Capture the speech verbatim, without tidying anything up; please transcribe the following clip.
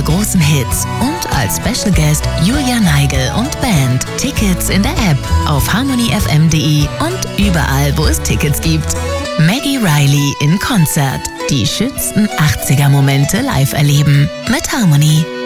ihre großen Hits und als Special Guest Julia Neigel und Band. Tickets in der App, auf harmony f m punkt d e und überall, wo es Tickets gibt. Maggie Reilly in Konzert. Die schönsten achtziger Momente live erleben mit Harmony.